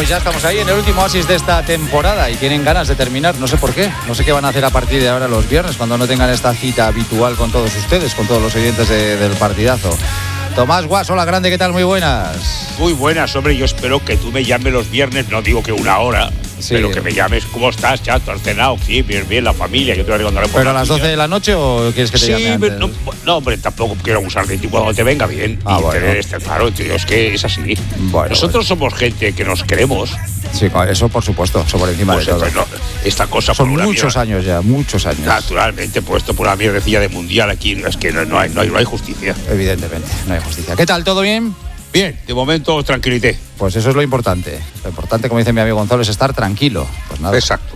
Pues ya estamos ahí en el último oasis de esta temporada y tienen ganas de terminar, no sé por qué. No sé qué van a hacer a partir de ahora los viernes, cuando no tengan esta cita habitual con todos ustedes, con todos los oyentes del partidazo. Tomás Guas, hola grande, ¿qué tal? Muy buenas. Muy buenas, hombre, yo espero que tú me llames los viernes, no digo que una hora, sí, pero que me llames, ¿cómo estás, chato? ¿Has cenado? Sí, bien, la familia, yo te voy a recontar. ¿Pero a las 12 de la noche o quieres que te llame antes? No, hombre, tampoco quiero abusar de ti cuando te venga bien. Y bueno. tener claro, tío, es que es así. Nosotros somos gente que nos queremos. Sí, eso por supuesto, eso por encima de todo. No, esta cosa son por una muchos mierda, años ya, muchos años. Naturalmente, puesto por una mierdecilla de mundial aquí, es que no hay justicia. Evidentemente, no hay justicia. ¿Qué tal? ¿Todo bien? Bien, de momento tranquilité. Pues eso es lo importante. Lo importante, como dice mi amigo Gonzalo, es estar tranquilo. Pues nada. Exacto.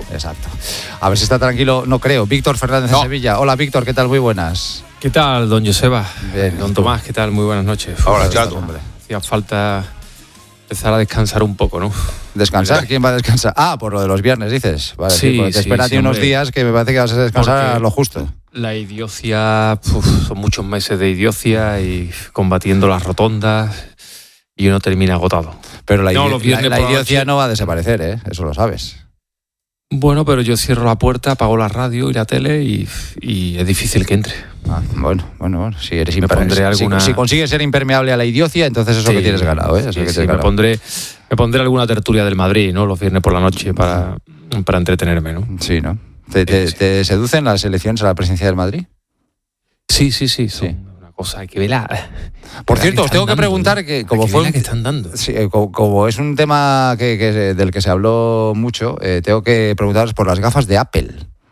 A ver si está tranquilo, no creo. Víctor Fernández de Sevilla. Hola, Víctor, ¿qué tal? Muy buenas. ¿Qué tal, don Joseba? Bien. Don Tomás, ¿qué tal? Muy buenas noches. Hola, chato. Hacía falta empezar a descansar un poco, ¿no? ¿Descansar? ¿Quién va a descansar? Ah, por lo de los viernes, dices. Vale, sí, pues espérate unos días que me parece que vas a descansar lo justo. La idiocia, son muchos meses de idiocia y combatiendo las rotondas y uno termina agotado. Pero la idiocia no va a desaparecer, ¿eh? Eso lo sabes. Bueno, pero yo cierro la puerta, apago la radio y la tele y es difícil que entre. Ah, bueno. Si eres si consigues ser impermeable a la idiocia, entonces eso que tienes ganado, ¿eh? Me pondré alguna tertulia del Madrid, ¿no? Los viernes por la noche para entretenerme, ¿no? Sí, ¿no? ¿Te seducen las elecciones a la presidencia del Madrid? Sí. Una cosa, hay que verla. Por cierto, os tengo que preguntar que como fue que están dando. Sí, como es un tema del que se habló mucho, tengo que preguntaros por las gafas de Apple.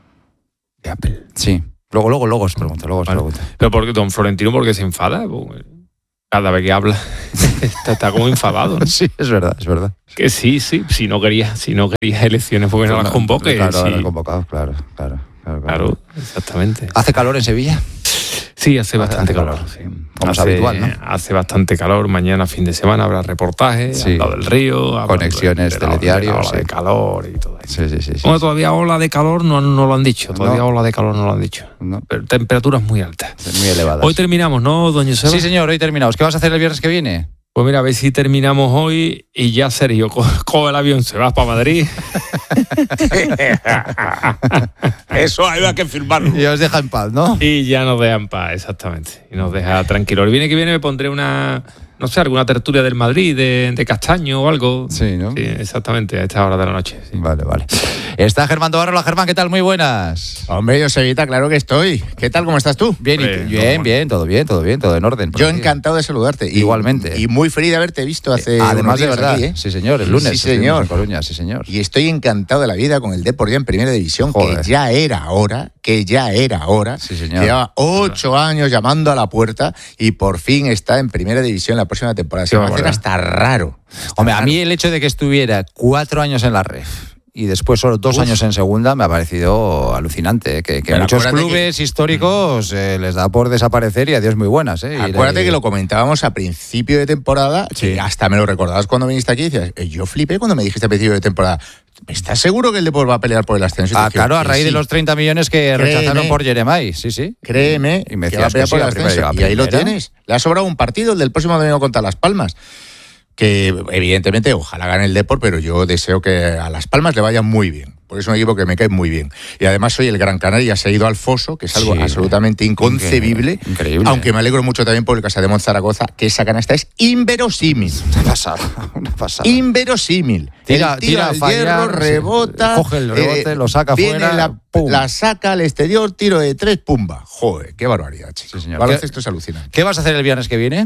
¿De Apple? Sí. Luego os pregunto. Pero porque don Florentino, ¿por qué se enfada? Cada vez que habla está como enfadado, ¿no? Sí, es verdad. Que sí, si no quería elecciones porque no las convoque. Claro, sí. las convocado, claro. Claro, exactamente. ¿Hace calor en Sevilla? Sí, hace bastante calor. Sí. Como es habitual, ¿no? Hace bastante calor. Mañana, fin de semana, habrá reportajes al lado del río. Conexiones, telediarios. Ola de calor y todo eso. Sí. Bueno, todavía ola de calor no lo han dicho. Ola de calor no lo han dicho. No. Pero temperaturas muy altas. Muy elevadas. Hoy terminamos, ¿no, doña Joseba? Sí, señor, hoy terminamos. ¿Qué vas a hacer el viernes que viene? Pues mira, a ver si terminamos hoy y ya Sergio coge el avión, se va para Madrid. Eso hay que firmarlo. Y os deja en paz, ¿no? Y ya nos deja en paz, exactamente. Y nos deja tranquilos. El viernes que viene me pondré alguna tertulia del Madrid, de Castaño o algo. Sí, ¿no? Sí, exactamente, a esta hora de la noche. Sí. Vale. Está Germán Tobarro. Hola, Germán, ¿qué tal? Muy buenas. Hombre, Josebita, claro que estoy. ¿Qué tal? ¿Cómo estás tú? Bien, todo en orden. Yo encantado de saludarte. Igualmente. Y muy feliz de haberte visto hace además unos días de verdad, aquí, ¿eh? Sí, señor, el lunes. Sí, señor. En Coruña, sí, señor. Y estoy encantado de la vida con el Depor ya en Primera División, Joder. que ya era hora. Sí, señor. Lleva 8 años llamando a la puerta y por fin está en Primera División la próxima temporada. Se va a hacer hasta raro. Hombre, a mí el hecho de que estuviera 4 años en la Ref y después solo 2 años en segunda me ha parecido alucinante, que muchos clubes históricos les da por desaparecer y adiós muy buenas. Acuérdate que lo comentábamos a principio de temporada, que hasta me lo recordabas cuando viniste aquí y decías, yo flipé cuando me dijiste a principio de temporada, ¿estás seguro que el Depor va a pelear por el ascenso? Claro, a raíz de los 30 millones que rechazaron por Jeremai, sí. Créeme, y me que va a pelear por el ascenso. Y ahí lo tienes. Le ha sobrado un partido, el del próximo domingo contra Las Palmas. Que evidentemente ojalá gane el Depor, pero yo deseo que a Las Palmas le vaya muy bien, porque es un equipo que me cae muy bien. Y además soy el Gran Canaria, se ha ido al foso, que es algo absolutamente inconcebible. Increíble. Aunque me alegro mucho también por el Casademont Zaragoza, que esa canasta es inverosímil. Una pasada. Inverosímil. Tira al fallar, hierro, rebota, coge el rebote, lo saca fuera, la saca al exterior, tiro de 3, pumba. Joder, qué barbaridad, chico. Sí, señor. Baloncesto es alucinante. ¿Qué vas a hacer el viernes que viene?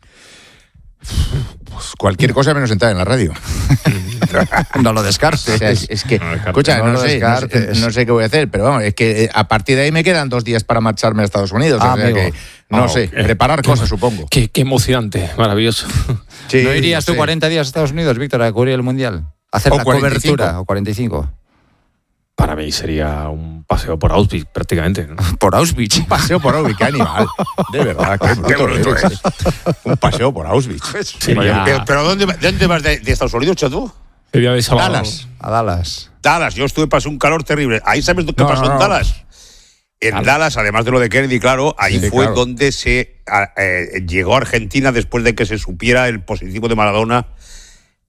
Pues cualquier cosa menos entrar en la radio. No lo descartes. O sea, es que, escucha, no sé qué voy a hacer, pero vamos, es que a partir de ahí me quedan 2 días para marcharme a Estados Unidos. O sea que, no sé, preparar cosas, supongo. Qué emocionante, maravilloso. Sí, ¿no irías tú 40 días a Estados Unidos, Víctor, a cubrir el Mundial? ¿Hacer la 45. cobertura? ¿O 45? Para mí sería un paseo por Auschwitz, prácticamente, ¿no? ¿Por Auschwitz? Un paseo por Auschwitz, qué animal. De verdad, qué bruto eres. Un paseo por Auschwitz. Pero ¿dónde vas de Estados Unidos, chato? A Dallas. Dallas, yo pasé un calor terrible. ¿Ahí sabes qué pasó en Dallas? En Dallas, además de lo de Kennedy, claro, ahí fue donde se llegó a Argentina después de que se supiera el positivo de Maradona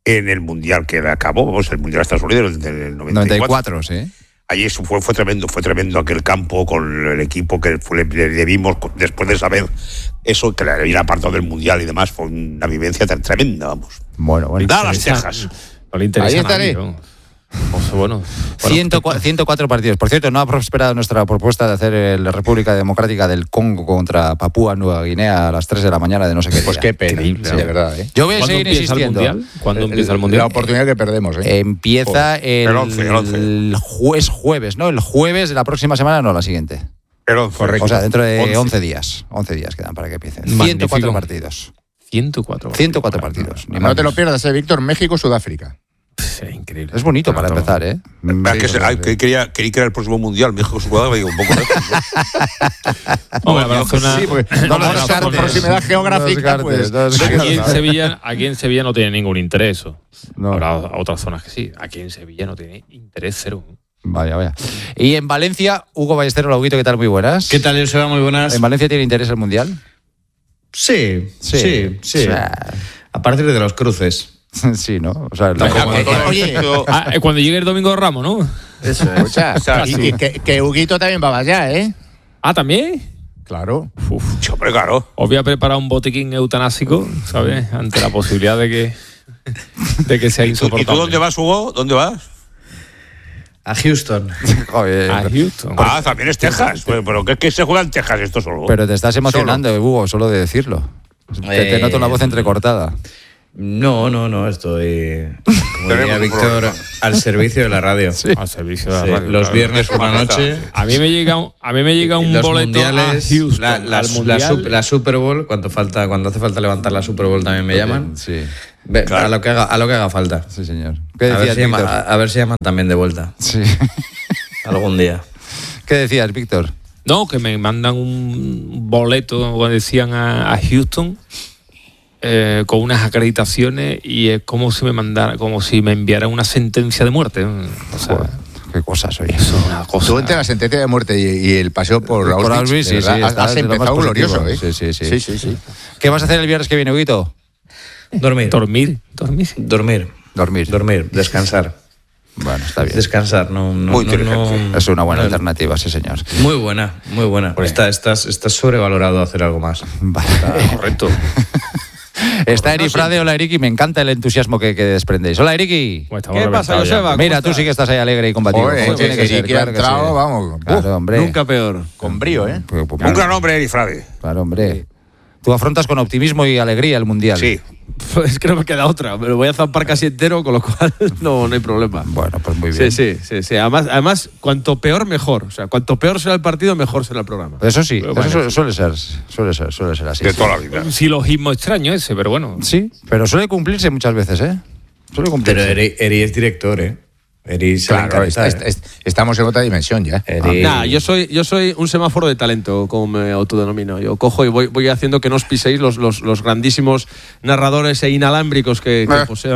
en el Mundial que acabó, vamos, el Mundial de Estados Unidos del 94, sí. Allí fue tremendo aquel campo con el equipo que le vimos después de saber eso, que le habían apartado del Mundial y demás. Fue una vivencia tremenda, vamos. Bueno. Dallas, Texas. No le interesa. Ahí estaré. A nadie, ¿no? Bueno, 104 partidos. Por cierto, no ha prosperado nuestra propuesta de hacer la República Democrática del Congo contra Papúa Nueva Guinea a las 3 de la mañana de no sé qué día. Pues qué pena. Increíble, Sí, de verdad, ¿eh? Yo voy a seguir insistiendo. ¿Cuándo empieza el Mundial? La oportunidad que perdemos, ¿eh? Empieza el 11. el jueves, ¿no? El jueves de la próxima semana, no, la siguiente. Pero, correcto. O sea, dentro de 11. 11 días. 11 días quedan para que empiecen. Magnífico. 104 partidos. 104 partidos. Ni No más. te lo pierdas, Víctor. México, Sudáfrica. Es increíble. Es bonito para empezar, ¿eh? Creí que era el próximo Mundial, México su me digo un poco. Hombre, habrá zona- Sí, porque No no lo por descartes. proximidad geográfica, No pues. descartes. Aquí en Sevilla no tiene ningún interés eso. No. Habrá otras zonas que sí. Aquí en Sevilla no tiene interés cero. Vaya. Y en Valencia, Hugo Ballesteros, Huguito, ¿qué tal? Muy buenas. ¿Qué tal, Joseba? Muy buenas. ¿En Valencia tiene interés el Mundial? Sí. O sea, A partir de los cruces. sí, ¿no? O sea, Oye, Cuando llegue el Domingo de Ramos, ¿no? Eso es. escucha, y que Huguito también va allá, ¿eh? Ah, ¿también? Claro. Hombre, claro. Os voy a preparar un botiquín eutanásico, ¿sabes? Ante la posibilidad de que sea ¿Y insoportable. tú dónde vas, Hugo? ¿Dónde vas? A Houston. joder. A Houston. También es Texas. Pero ¿qué se juega en Texas esto solo? Pero te estás emocionando, Hugo, solo de decirlo. Te noto la voz entrecortada. No, estoy, como diría Víctor, al servicio de la radio. Al servicio de la Sí, radio, los claro. viernes por la noche. A mí me llega un Los boleto mundiales, a Houston. la Super Bowl, cuando hace falta levantar la Super Bowl también me llaman. Sí, A lo que haga falta. sí, señor. ¿Qué A decías, Víctor? ver si llaman también de vuelta. Sí. Algún día. ¿Qué decías, Víctor? No, que me mandan un boleto, como decían, a Houston con unas acreditaciones y es como si me enviaran una sentencia de muerte. O sea, Joder, qué cosas, oye. eso es una cosa. Tú entre la sentencia de muerte y el paseo por Auschwitz, sí, de verdad, estás has de lo más empezado positivo. glorioso, ¿eh? Sí. ¿Qué vas a hacer el viernes que viene, Huguito? Dormir. Dormir. Descansar. Bueno, está bien. Descansar, no. Muy inteligente. Es una buena alternativa, sí, señor. Muy buena. Estás sobrevalorado hacer algo más. Vale. Correcto. Está Eri Frade. Hola, Eriki. Me encanta el entusiasmo que desprendéis. Hola, Eriki. Pues estamos ¿Qué pasa, reventados ya. Joseba? Mira, tú sí que estás ahí alegre y combativo. Joder, como tiene que ser, Eriki ha claro que entrado, sí. vamos. Claro, hombre. Nunca peor. Con brío, ¿eh? Un gran hombre, Eri Frade. Claro, hombre. Tú afrontas con optimismo y alegría el Mundial. Sí. Pues que no me queda otra. Me lo voy a zampar casi entero, con lo cual no hay problema. Bueno, pues muy bien. Sí. Además, cuanto peor, mejor. O sea, cuanto peor será el partido, mejor será el programa. Eso sí, Pero bueno, eso suele ser así. De toda la vida. Un silogismo extraño ese, pero bueno. Sí, pero suele cumplirse muchas veces, ¿eh? Suele cumplirse. Pero Eri es director, ¿eh? Eri se le Claro, encanta, estamos en otra dimensión ya. Eri- Nah, yo soy un semáforo de talento, como me autodenomino. Yo cojo y voy haciendo que no os piséis los grandísimos narradores e inalámbricos que poseen.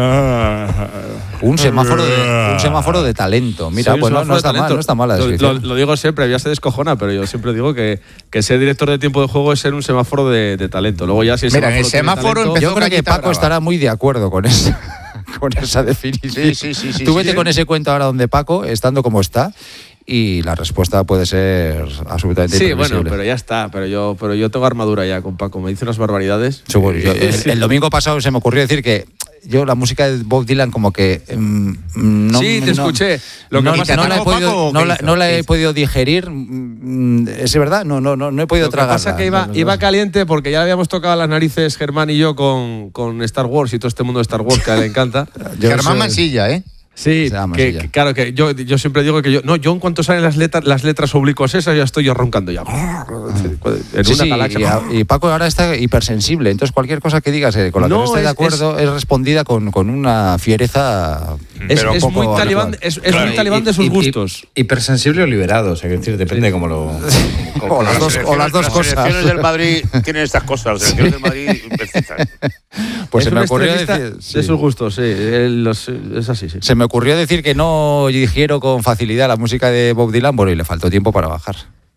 Un semáforo de talento. Mira, Soy un pues no semáforo de está mal, talento. no está mal la descripción. Lo digo siempre, ya se descojona, pero yo siempre digo que ser director de tiempo de juego es ser un semáforo de talento. Luego ya si el Mira, en el tiene semáforo talento- empezó Yo creo que Galleta Paco Brava. estará muy de acuerdo con esa, con esa definición. Sí. Tú vete con ese cuento ahora donde Paco, estando como está, y la respuesta puede ser absolutamente Sí, imprevisible. bueno, pero ya está. Pero yo tengo armadura ya con Paco. Me dice unas barbaridades. Seguro. El domingo pasado se me ocurrió decir que yo la música de Bob Dylan como que no, Sí, te escuché. Lo que no, pasa- no la he Paco, podido, ¿o no qué la- hizo? no la ¿Qué he hizo? podido digerir. ¿Es verdad? No he podido Lo que tragarla. pasa que iba caliente porque ya le habíamos tocado las narices Germán y yo con Star Wars y todo este mundo de Star Wars que a él le encanta. Germán Mansilla, ¿eh? Sí, Se llama que, así ya. claro que yo siempre digo que yo en cuanto salen las letras oblicuas esas ya estoy yo roncando ya. En Sí, una sí, galaxia. y Paco ahora está hipersensible, entonces cualquier cosa que digas con la que no esté de acuerdo es respondida con una fiereza. Es poco muy talibán, habitual. es muy talibán de sus gustos. Hipersensible o liberado, o sea, quiero decir, depende de cómo lo. O las dos Las cosas. selecciones del Madrid tienen estas cosas. Las selecciones del Madrid necesitan. Pues es se me un ocurrió extremista decir, de sus gustos, sí. Es así, sí. se me ocurrió decir que no digiero con facilidad la música de Bob Dylan, bueno, y le faltó tiempo para bajar.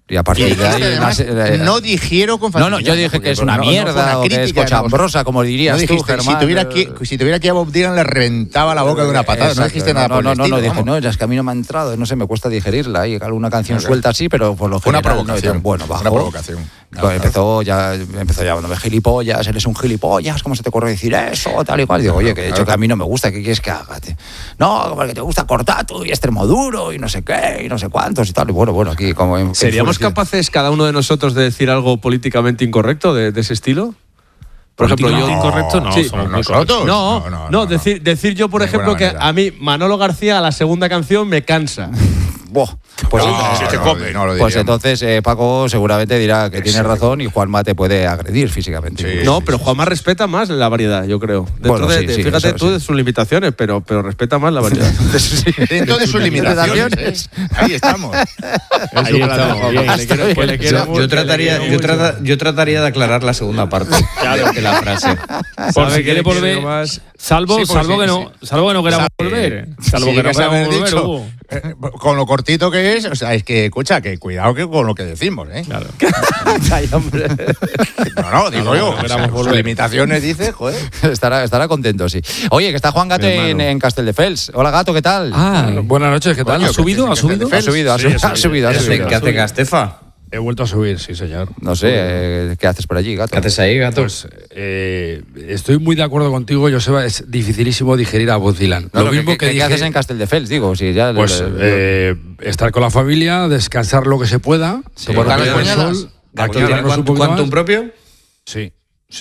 Y a partir de ahí... Además, no digiero con facilidad. No, yo dije que es una mierda o que es cochambrosa, como dirías tú, Germán. Si tuviera aquí a Bob Dylan le reventaba la boca de una patada. No dijiste nada por el estilo. Dije, no, es que a mí no me ha entrado, no sé, me cuesta digerirla. Hay alguna canción suelta así, pero por lo general... Una provocación. Bueno, bajó. Una provocación. Empezó llamándome gilipollas, eres un gilipollas, ¿cómo se te ocurre decir eso? Tal y cual. Digo, oye, que de hecho que a mí no me gusta, ¿qué quieres que haga? No, porque te gusta Cortatu y Extremoduro y no sé qué, y no sé cuántos y tal. Y bueno, aquí como... ¿Seríamos capaces cada uno de nosotros de decir algo políticamente incorrecto de ese estilo? Por ejemplo, yo incorrecto no, sí, somos nosotros. No, decir yo, por ejemplo, que a mí Manolo García a la segunda canción me cansa. Pues entonces Paco seguramente dirá que tiene razón y Juanma te puede agredir físicamente. Pero Juanma respeta más la variedad, yo creo. Fíjate tú de sus limitaciones, pero respeta más la variedad. Dentro de sus limitaciones. Ahí estamos. Yo trataría de aclarar la segunda parte de la frase. Por si quiere volver, salvo que no queramos volver. Salvo que no queramos volver, Hugo. Con lo cortito que es, o sea, es que, escucha, que cuidado que con lo que decimos, ¿eh? Claro. Ay, hombre. No, digo yo. Sus limitaciones, dice, joder. Estará contento, sí. Oye, que está Juan Gato en Castelldefels. Hola, Gato, ¿qué tal? Buenas noches, ¿qué tal? Coño, ¿Ha subido? ¿Ha subido? ¿Qué hace Castefa? He vuelto a subir, sí, señor. No sé, ¿qué haces por allí, Gato? ¿Qué haces ahí, Gato? Pues estoy muy de acuerdo contigo, Joseba, es dificilísimo digerir a Bob Dylan. Lo mismo que ¿qué haces en Castelldefels? Digo, si ya... Pues estar con la familia, descansar lo que se pueda, tomar un sol, ¿Quantum propio? Sí.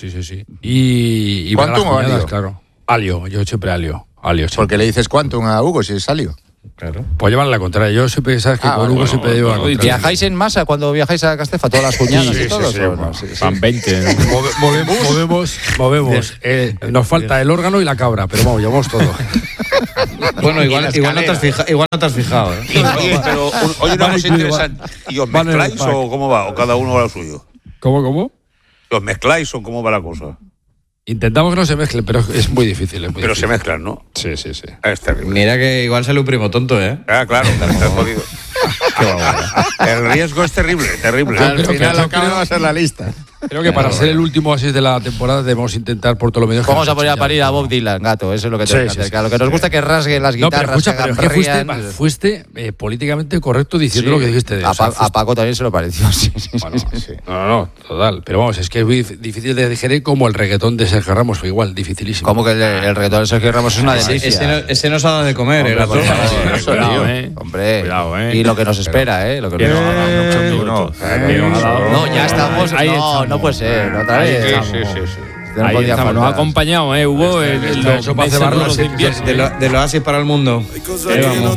Y ¿Quantum o alio? Claro. Alio, yo siempre alio. Siempre. Porque le dices Quantum a Hugo si es alio. Claro. Pues llevan la contraria. Yo siempre, sabes que con Hugo siempre llevo la contraria. ¿Viajáis en masa cuando viajáis a Castefa? ¿Todas las cuñadas y todos? Van 20. Movemos. Nos falta el órgano y la cabra, pero vamos, llevamos todo. Bueno, igual no te has fijado. Oye, pero hoy una cosa interesante. ¿Y os mezcláis o cómo va? ¿O cada uno va a lo suyo? ¿Cómo? ¿Os mezcláis o cómo va la cosa? Intentamos que no se mezclen, pero es muy difícil. Pero se mezclan, ¿no? Sí. Es terrible. Mira que igual sale un primo tonto, ¿eh? Claro, está jodido. El riesgo es terrible. Al final acaba de ser la lista. Creo que para ser el último así de la temporada debemos intentar por todo lo menos... Vamos a poner a parir a Bob Dylan, Gato, eso es lo que tenemos que hacer. Claro, lo que nos gusta es que rasguen las guitarras. Pero fuiste políticamente correcto diciendo lo que dijiste de a Paco también se lo pareció, sí. No, total. Pero vamos, es que es muy difícil de digerir como el reggaetón de Sergio Ramos, fue igual, dificilísimo. Como que el reggaetón de Sergio Ramos es una delicia. Ese nos ha dado de comer, Gato. Hombre, cuidado, y lo que nos espera, lo que nos No, ya estamos... No puede ser, otra vez. Ahí estamos, nos ha acompañado, Hugo, los meses duros de invierno. Del oasis para el mundo. Ahí vamos.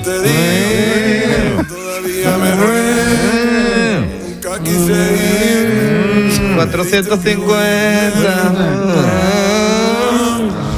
450.